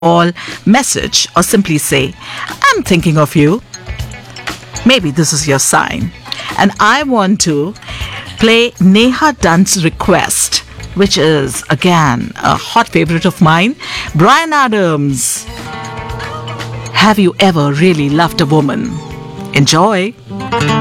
call, message, or simply say, I'm thinking of you. Maybe this is your sign. And I want to play Neha Dunn's request, which is again a hot favorite of mine. Brian Adams. Have you ever really loved a woman? Enjoy.